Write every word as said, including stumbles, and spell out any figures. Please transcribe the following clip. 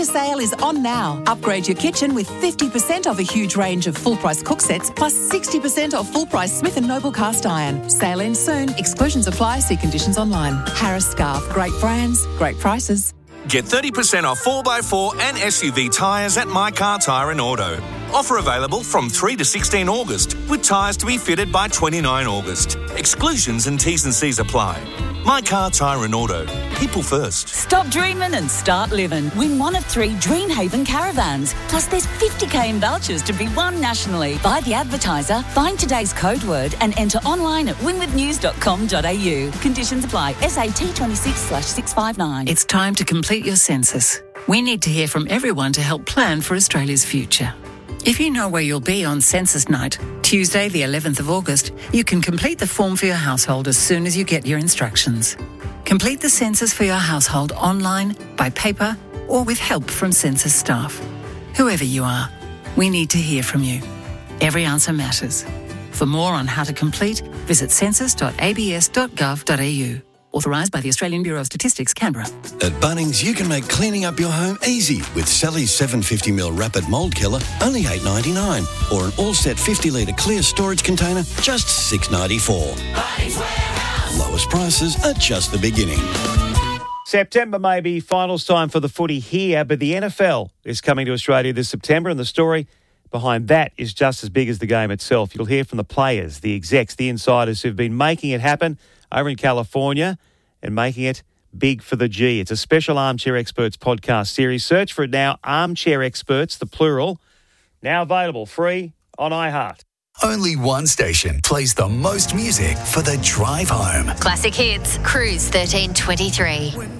Sale is on now. Upgrade your kitchen with fifty percent off a huge range of full-price cook sets plus sixty percent off full-price Smith and Noble cast iron. Sale ends soon. Exclusions apply. See conditions online. Harris Scarf. Great brands, great prices. Get thirty percent off four by four and S U V tyres at My Car Tyre and Auto. Offer available from three to sixteen August, with tyres to be fitted by twenty-nine August. Exclusions and T's and C's apply. My Car Tyre and Auto. People first. Stop dreaming and start living. Win one of three Dreamhaven caravans. Plus there's fifty k in vouchers to be won nationally. Buy the advertiser, find today's code word and enter online at winwithnews dot com dot a u. Conditions apply. S A T twenty-six slash six five nine. It's time to complete your census. We need to hear from everyone to help plan for Australia's future. If you know where you'll be on census night, Tuesday the eleventh of August, you can complete the form for your household as soon as you get your instructions. Complete the census for your household online, by paper, or with help from census staff. Whoever you are, we need to hear from you. Every answer matters. For more on how to complete, visit census dot a b s dot gov dot a u. Authorised by the Australian Bureau of Statistics, Canberra. At Bunnings, you can make cleaning up your home easy with Sally's seven hundred fifty milliliter Rapid Mould Killer, only eight dollars ninety-nine, or an all-set fifty litre clear storage container, just six dollars ninety-four. Bunnings Warehouse. Lowest prices at just the beginning. September may be finals time for the footy here, but the N F L is coming to Australia this September, and the story behind that is just as big as the game itself. You'll hear from the players, the execs, the insiders who've been making it happen over in California and making it big for the G. It's a special Armchair Experts podcast series. Search for it now, Armchair Experts, the plural, now available free on iHeart. Only one station plays the most music for the drive home. Classic Hits, Cruise thirteen twenty-three.